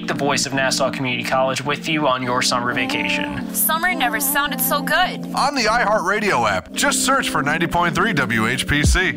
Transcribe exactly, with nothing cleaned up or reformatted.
Take the voice of Nassau Community College with you on your summer vacation. Summer never sounded so good. On the iHeartRadio app, just search for ninety point three W H P C.